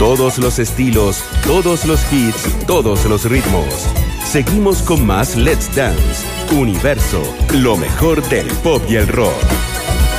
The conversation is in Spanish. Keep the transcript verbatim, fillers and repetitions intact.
Todos los estilos, todos los hits, todos los ritmos. Seguimos con más Let's Dance. Universo, lo mejor del pop y el rock.